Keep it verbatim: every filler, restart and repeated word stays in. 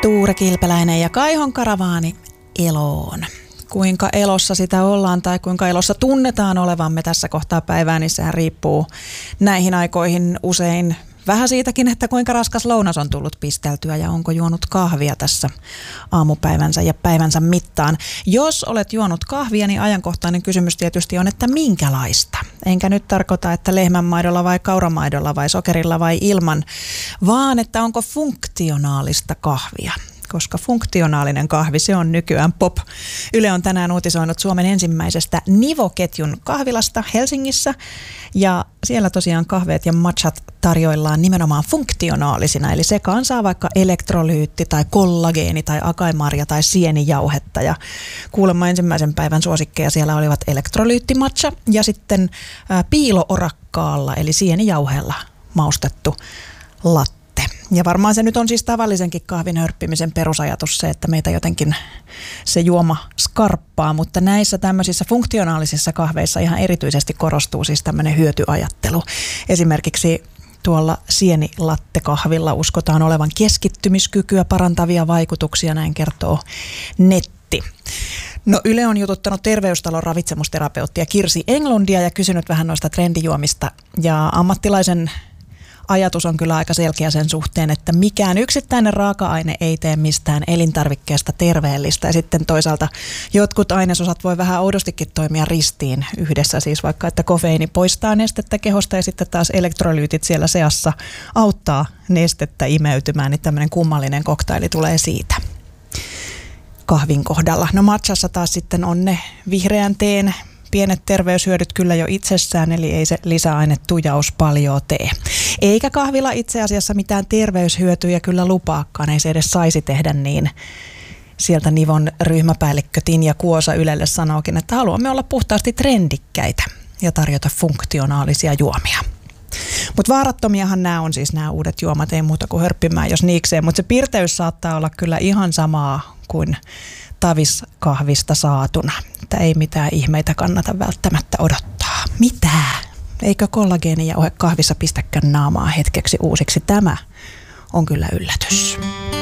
Tuure Kilpeläinen ja Kaihon karavaani eloon. Kuinka elossa sitä ollaan tai kuinka elossa tunnetaan olevamme tässä kohtaa päivää, niin sehän riippuu näihin aikoihin usein vähän siitäkin, että kuinka raskas lounas on tullut pisteltyä ja onko juonut kahvia tässä aamupäivänsä ja päivänsä mittaan. Jos olet juonut kahvia, niin ajankohtainen kysymys tietysti on, että minkälaista. Enkä nyt tarkoita, että lehmänmaidolla vai kauramaidolla vai sokerilla vai ilman, vaan että onko funktionaalista kahvia. Koska funktionaalinen kahvi, se on nykyään pop. Yle on tänään uutisoinut Suomen ensimmäisestä Nivo-ketjun kahvilasta Helsingissä. Ja siellä tosiaan kahveet ja matchat tarjoillaan nimenomaan funktionaalisina. Eli sekaan saa vaikka elektrolyytti tai kollageeni tai akaimarja tai sienijauhetta. Ja kuulemma ensimmäisen päivän suosikkeja siellä olivat elektrolyyttimatcha ja sitten ää, piiloorakkaalla eli sienijauheella maustettu latte. Ja varmaan se nyt on siis tavallisenkin kahvin hörppimisen perusajatus se, että meitä jotenkin se juoma skarppaa, mutta näissä tämmöisissä funktionaalisissa kahveissa ihan erityisesti korostuu siis tämmöinen hyötyajattelu. Esimerkiksi tuolla sienilattekahvilla uskotaan olevan keskittymiskykyä parantavia vaikutuksia, näin kertoo netti. No Yle on jututtanut Terveystalon ravitsemusterapeuttia Kirsi Englundia ja kysynyt vähän noista trendijuomista ja ammattilaisen ajatus on kyllä aika selkeä sen suhteen, että mikään yksittäinen raaka-aine ei tee mistään elintarvikkeesta terveellistä. Ja sitten toisaalta jotkut ainesosat voi vähän oudostikin toimia ristiin yhdessä. Siis vaikka, että kofeiini poistaa nestettä kehosta ja sitten taas elektrolyytit siellä seassa auttaa nestettä imeytymään. Niin tämmöinen kummallinen koktaili tulee siitä kahvin kohdalla. No matchassa taas sitten on ne vihreän teen pienet terveyshyödyt kyllä jo itsessään, eli ei se lisäainetujaus paljon tee. Eikä kahvila itse asiassa mitään terveyshyötyjä kyllä lupaakaan, ei se edes saisi tehdä niin. Sieltä Nivon ryhmäpäällikkö Tinja Kuosa Ylelle sanookin, että haluamme olla puhtaasti trendikkäitä ja tarjota funktionaalisia juomia. Mutta vaarattomiahan nämä on siis nämä uudet juomat, ei muuta kuin hörppimään jos niikseen, mutta se pirteys saattaa olla kyllä ihan samaa kuin taviskahvista saatuna. Että ei mitään ihmeitä kannata välttämättä odottaa. Mitä? Eikö kollageenijauhe kahvissa pistäkään naamaa hetkeksi uusiksi? Tämä on kyllä yllätys.